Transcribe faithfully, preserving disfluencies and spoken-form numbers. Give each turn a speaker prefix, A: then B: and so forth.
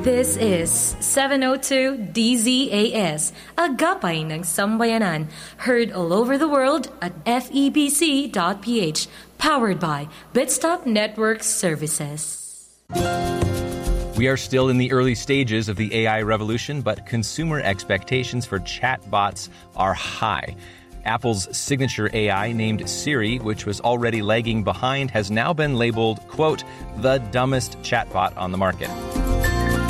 A: This is seven oh two D Z A S, Agapay ng Sambayanan, heard all over the world at f e b c dot p h, powered by Bitstop Network Services.
B: We are still in the early stages of the A I revolution, but consumer expectations for chatbots are high. Apple's signature A I named Siri, which was already lagging behind, has now been labeled, quote, the dumbest chatbot on the market.